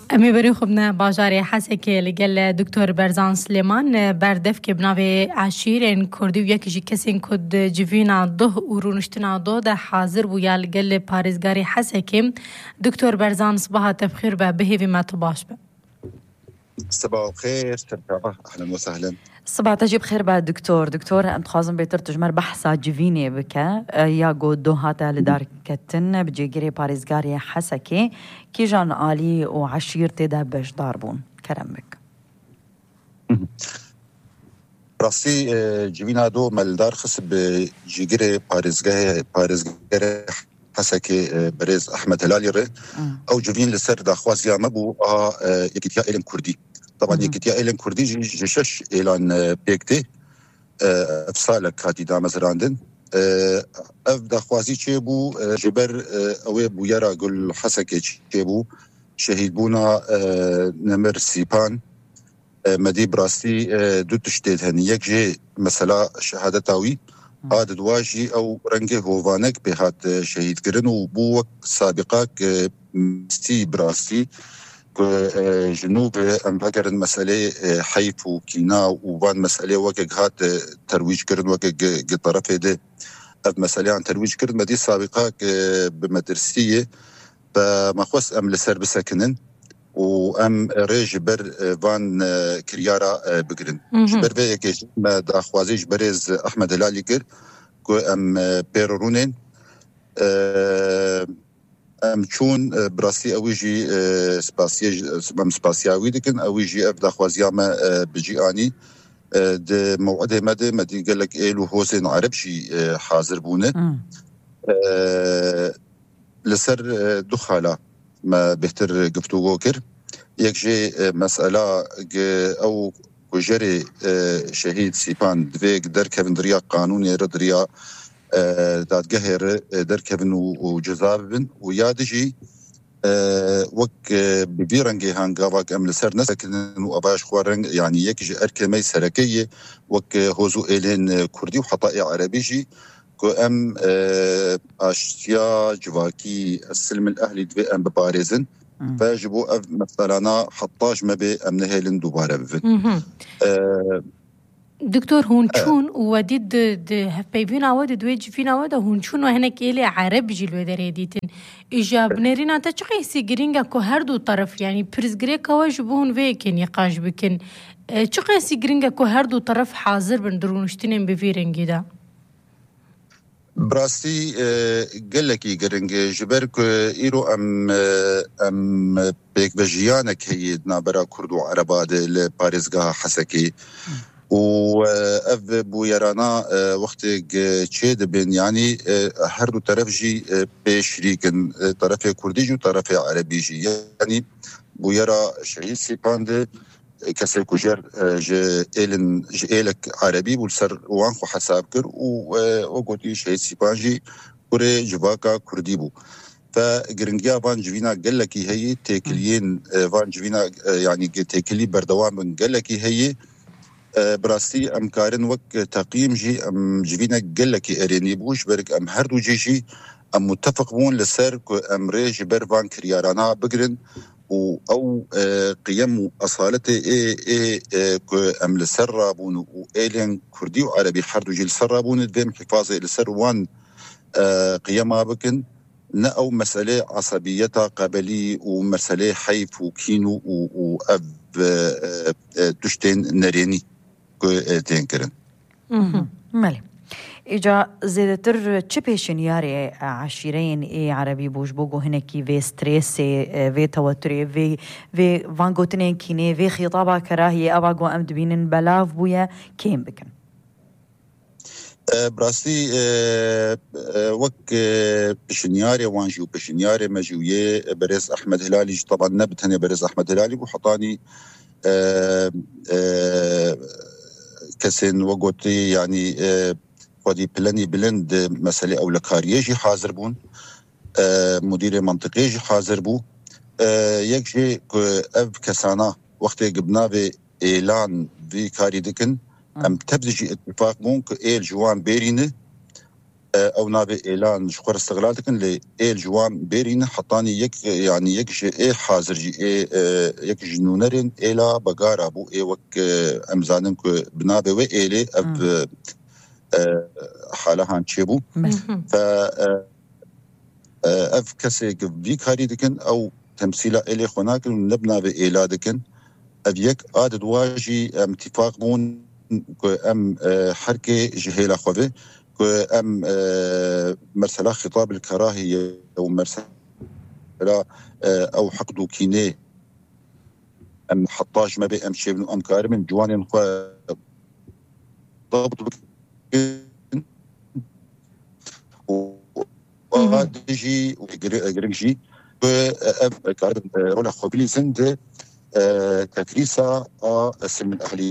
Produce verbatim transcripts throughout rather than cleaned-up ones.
امی بری خوبنا باجاری حسکی لگل دکتر برزان سلیمان بردف که بناوی عشیرین کردی و یکیشی کسین کد جوینا دو و رونشتنا دو ده حاضر بویا لگل پارزگاری حسکی. دکتر برزان صباح تبخیر به بهیوی ما تباش به. صباح خير ترتاح اهلا وسهلا. صباح تجيب خير بقى دكتور دكتور أنت خازن بيتر تجمر بحثا جيفيني بك يا جو دو هاتا لدار كتن بجيجري باريزغاري حسكي كي جان آلي وعشير تدا باش داربون كرم بك. راسي جيفينا دو مالدار خص بجيجري باريزغاري باريزغاري حسكي بريز أحمد هلالي ري أو جيفين لسر داخوازيا مبو يكتيا إلم كردي. طبعا يكتيا إيلان كردي جشش إيلان بيكتي أفصالك هاتي دا مزراندن أف داخوازي چيبو جبر أوي بويرا قل حسكي چيبو شهيد بونا نمر سيبان مدي براستي دو تشتيد هني يك جي مثلا شهادتاوي عاد دواجي أو رنگه هوفانك بهات شهيد قرن وبو سابقاك مستي براستي جنوب ام بقرن مسألة حيف وكينا وبان مسألة وقت هات ترويج كرن وقت طرفه ده مسألة عن ترويج كرن مدي سابقة بمدرسية بمخوص ام لسر بسكنن وام ريج بر فان كريارا بقرن جبر في يكيش ما دا خوازي جبريز احمد هلالي كر ام بيرورونين ام چون براسي اويجي سباسيا سباسياوي دكن اويجي افدا خوازياما بجياني د موعد مده مدي قال لك ايلو حسين عربشي حاضر بونه لسر دخاله ما بهتر گفتگو کر یک جي مساله او جري شهيد سيبان دويك در كفندريا قانوني ردريا داد جهر در كفن وجزابن ويادجي وك ببيرنجي هانغاواك ام لسر نسكن واباش خوارنج يعني يكجي اركمي سركيه وك هوزو الين كردي وحطائي عربيجي كو ام اشياء جواكي السلم الاهلي دوي ام بباريزن فاجبو اف مثلا حطاج مبي ام نهيلن دوباره بفن دكتور هون شون وديد هفبيبينا ود دويج فينا ود هون شون وهناك إلي عرب جلو دريديتن إجاب نرينا تشقي سيجرينجا كو هردو طرف يعني برزجريكا وجبون فيكن يقاش بكن تشقي سيجرينجا كو هردو طرف حاضر بندرونشتين بفيرنجي دا براستي قال لك يقرنج جبرك إيرو أم أم بيك بجيانك هي نابرا كردو عرباد لباريزغا حسكي و اف بويرانا وقت تشيد بين يعني هر دو طرف جي بشريكن طرف كردي وطرف عربي جي يعني بويرا شهيد سيباند كسر كجر جيلن جيلك عربي والسر وانخو حساب كر وقلت شهيد سيبانجي كوري جواكا كرديبو فجرنجيا فان جوينا قال لك هي تيكلين فان جوينا يعني تيكلي بردوام من قال لك هي براستي ام كارن وك تقييم جي ام جبينا قال لك اريني بوش برك ام هردو جي جي ام متفقون لسر ام ريج برفان كريارانا بقرن و او قيم اصالته اي اي ام لسر رابون و الين كردي وعربي هردو جي لسر رابون ديم حفاظه لسر وان قيمها بكن نا او مساله عصبيتها قبلي ومساله حيف وكينو و اب تشتين نريني تنكرن مالي إجا زيادتر چه پیشنیاری عشیرین ای عربی بوش بوگو هنکی وی سترس وی توتری وی وی وانگوتنین کینه وی خطابه کراهی اباگو ام دبینن بلاف بویا کیم بکن براسي وك بشنياري وانجي وبشنياري مجوية بريز أحمد هلالي طبعا نبتني بريز أحمد هلالي وحطاني كسن وقوتي يعني ودي بلاني بلند مسألة أو لكاريجي حاضر بون مدير منطقيجي حاضر بو يكجي أب كسانا وقت قبنا في إعلان في كاري دكن ام تبدجي اتفاق مونك ايل جوان بيرينه او نابي اعلان شخور استغلال دكن لي ال جوان بيرين حطاني يك يعني يك جي حاضر جي يك جنونرين الى بقار ابو اي وك امزانن كو بنابي و الي اب حالها تشيبو ف اف كسي بيك هاري دكن او تمثيله الي هناك نبنا بالى دكن ابيك عدد واجي اتفاق مون ام حركه جهيله خوفي ام مرسله خطاب الكراهيه او مرسله او حقد كيني ام حطاج ما بي ام شي من ام كارم جوان ضبط وهادجي وغريجي كارم رولا خوبلي زند تكريسا اسم الاهلي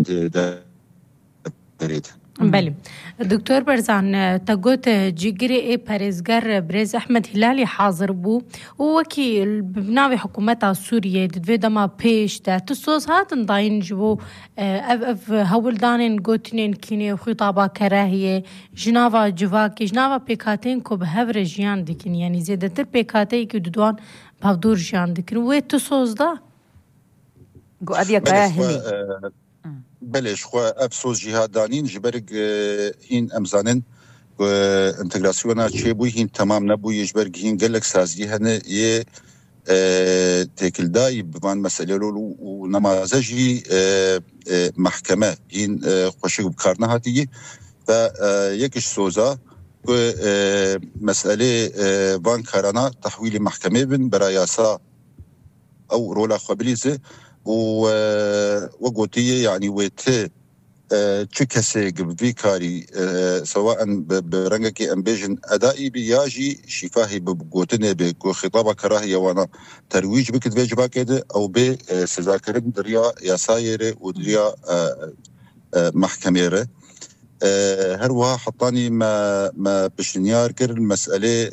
دريد بله دكتور برزان تقوت جيجري اي باريزغر بريز احمد هلالي حاضر بو ووكي بناوي حكومتها سوريا دفيدا ما بيش دا تسوس هاتن داين جبو اف اف هول دانين قوتنين كيني وخطابا كراهية جنافا جواكي جنافا بيكاتين كو بهفر جيان دكين يعني زيادة تر بيكاتي كي دودوان بهفدور جيان دكين وي تسوس دا قو اديا كراهية بلش خو افسوس جهادانين جبرق هين امزانن انتجراسيونا تشيبوي هين تمام نبوي جبرق هين قالك سازي هنا ي تيكل داي بمان مسألة لولو ونمازجي محكمة هين خوشيق بكارنا هاتي فيكش سوزا مسألة بان كارانا تحويل محكمة بن براياسا او رولا خبليزة وقوتيه يعني ويت تشكسي قبل كاري سواء برنجكي امبيجن ادائي بياجي شفاهي بقوتني بخطابه كراهيه وانا ترويج بكت بيجبا كده او ب سذاكرن دريا يساير ودريا محكمه هروها حطاني ما ما بشنيار كر المساله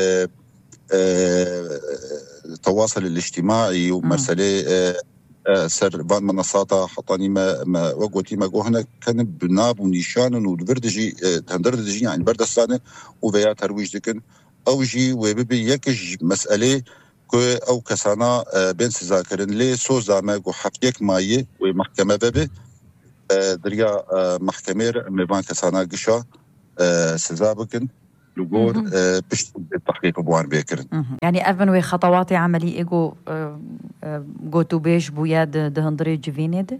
التواصل الاجتماعي ومساله سر بان منصاتا حطاني ما ما وقوتي ما هنا كان بناب ونيشان ودردجي تندردجي يعني بردستانه وبيا ترويج دكن او جي وبيبي يكج مساله او كسانا بين سذاكرن لي سوزا ما جو حقيق ماي ومحكمه ببي دريا محكمه مبان كسانا قشا سذابكن لغور بشت التحقيق بوان بيكرن يعني أفن خطوات عملي إيجو قوتو بيش بوياد دهندري جفينيد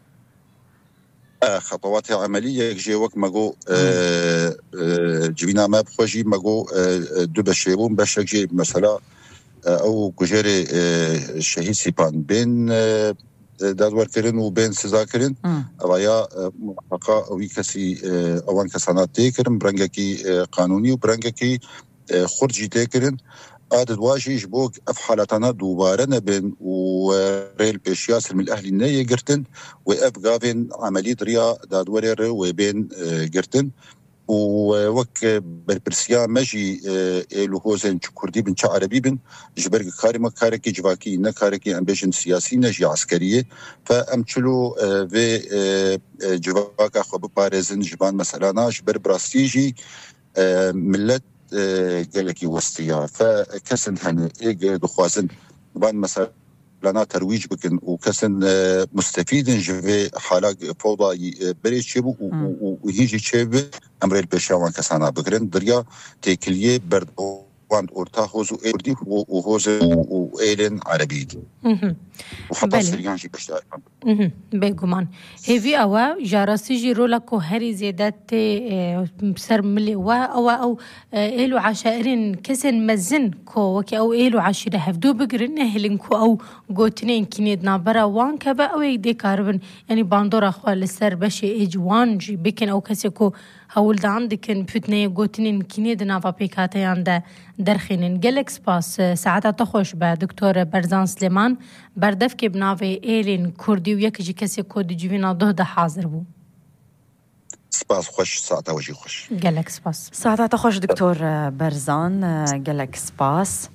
خطوات عملية جي وقت ماغو جفينا ما بخوجي ماغو دو بشيبون بشك جي مثلا أو كجيري الشهيد سيبان بين دادوار كرن وبين سزاكرن أوايا محقا ويكسي أوان كسانات تيكرن برنجكي قانوني وبرنجكي خرجي تيكرن عدد واجي جبوك أفحالتنا دوبارنا بين وريل بيشياس من الأهلي الناية قرتن وأف غافين عملية ريا دادوار وبين قرتن ووك بربرسيا ماجي لوهوزن كردي بن عربي بن جبرك كارما كاركي جواكي نكاركي امبيشن سياسي نجي عسكريه فامثلوا في جواكا خو بارزن جبان مثلا جبر براستيجي ملت قالكي وسطيا فكسن هن ايج دخوازن بان مثلا لنا ترويج بكن وكسن مستفيدن جوي حالا فوضى بريد شبو وهيجي شبو امر البشاوان كسانا بكرن دريا تيكليه بردوان اورتا هوزو ايردي وهوزو وايلن عربي وحتى سريان جي بشتاق بيقومان هيفي اوا جاراسي جي رولكو هري زيادات سر ملي وا او او ايلو عشائرين كسن مزن كو وكي او ايلو عشيره هفدو بقرن هلين كو او قوتنين كينيد نابرا وان كبا او يدي كاربن يعني باندورا خواه لسر بشي اجوان جي بكن او كسي كو هول دا عندكن فتنه قوتنين كينيد نافا بيكاتي عند درخينين جالكس باس ساعتا تخوش با دكتور برزان سليمان بردف كي بنافي ايلين كردي ويكجي كسي كود جيفينا ده حاضر بو سباس خوش ساعتا وجي خوش جالكس باس ساعتا تخوش دكتور برزان جالكس باس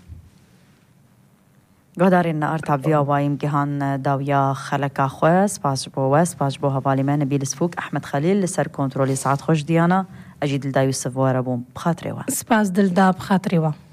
قدرين ارتع فيا وايم جهان داويا خلقا خواه سباس بو وست سباس بو هوالي من نبيل سفوك احمد خليل لسر كنترولي ساعت خوش ديانا ئەجی دلدا یوسف وارە بووم بخاترێەوە سپاس دلدا بخاترێەوە